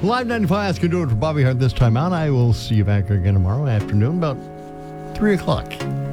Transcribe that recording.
Live 95 is going to do it for Bobby Hart this time out. I will see you back here again tomorrow afternoon about 3 o'clock.